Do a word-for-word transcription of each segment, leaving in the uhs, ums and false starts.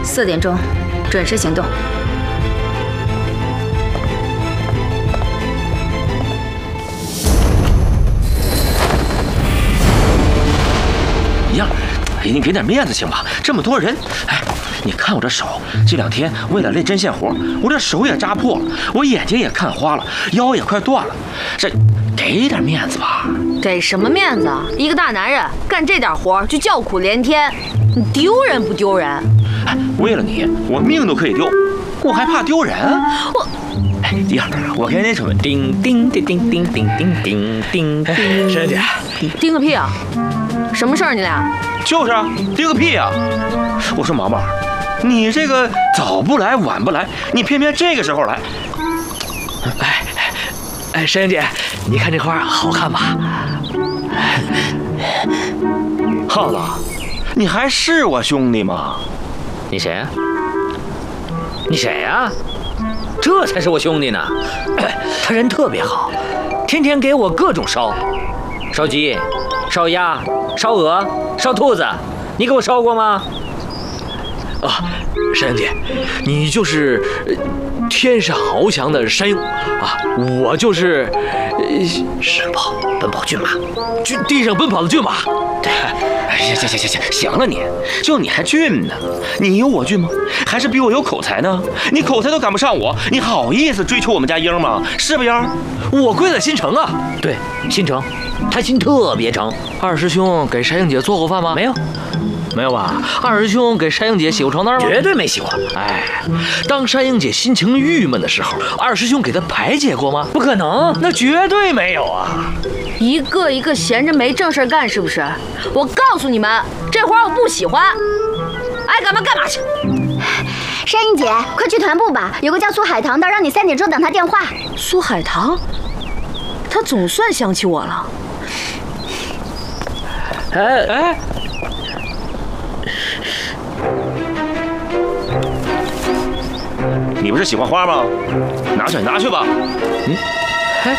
四点钟，准时行动。 一样。哎，你给点面子行吧？这么多人，哎，你看我这手，这两天为了练针线活，我这手也扎破了，我眼睛也看花了，腰也快断了。这，给点面子吧。 给什么面子啊？一个大男人干这点活就叫苦连天，你丢人不丢人？ 哎，为了你，我命都可以丢，我还怕丢人？ 我。 哎，一样，我给你什么？ 叮叮叮叮叮叮叮叮叮叮。珊姐， 叮个屁啊！什么事儿？你俩？ 就是啊，叮个屁啊！我说毛毛，你这个早不来晚不来，你偏偏这个时候来。 哎哎，珊姐，你看这花好看吧？ 耗子，你还是我兄弟吗？ 你谁呀？你谁呀？这才是我兄弟呢。他人特别好，天天给我各种烧，烧鸡、烧鸭、烧鹅、烧兔子，你给我烧过吗？ 啊，山姐，你就是天上翱翔的山鹰啊，我就是奔跑奔跑骏马， 骏地上奔跑的骏马。 对， 哎呀，行行行行，行了你，就你还俊呢？你有我俊吗？还是比我有口才呢？你口才都赶不上我，你好意思追求我们家鹰吗？是不鹰？ 我贵在新城啊。 对，新城，他心特别诚。 二师兄给山鹰姐做过饭吗？ 没有。 没有吧？二师兄给山鹰姐洗过床单吗？ 绝对没洗过。 哎，当山鹰姐心情郁闷的时候，二师兄给她排解过吗？ 不可能， 那绝对没有啊！ 一个一个闲着没正事干，是不是？我告诉你们，这活我不喜欢，爱干嘛干嘛去。 山鹰姐，快去团部吧，有个叫苏海棠的，让你三点钟等他电话。 苏海棠，他总算想起我了。 哎哎。 你不是喜欢花吗？拿去拿去吧。 嗯，哎，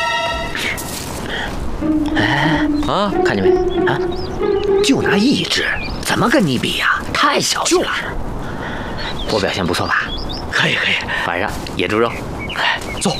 哎啊，看见没啊？就拿一只，怎么跟你比呀？太小气了。我表现不错吧？ 可以可以， 晚上野猪肉。 哎，走。